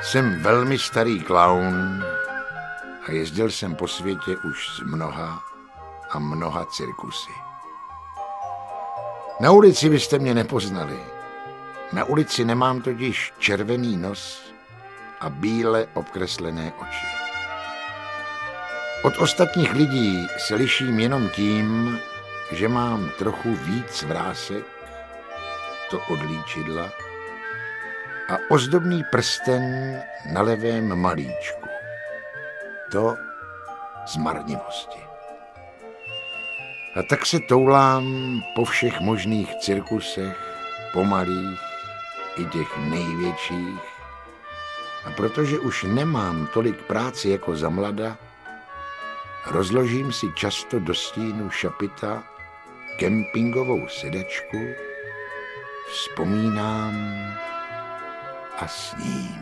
Jsem velmi starý klaun a jezdil jsem po světě už s mnoha a mnoha cirkusy. Na ulici byste mě nepoznali. Na ulici nemám totiž červený nos a bíle obkreslené oči. Od ostatních lidí se liším jenom tím, že mám trochu víc vrásek, to od líčidla, a ozdobný prsten na levém malíčku, to z marnivosti. A tak se toulám po všech možných cirkusech, pomalých i těch největších, a protože už nemám tolik práce jako za mlada, rozložím si často do stínu šapita kempingovou sedačku, vzpomínám a sním.